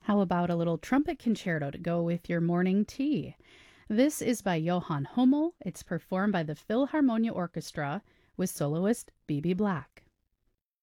How about a little trumpet concerto to go with your morning tea? This is by Johann Hummel. It's performed by the Philharmonia Orchestra with soloist B.B. Black.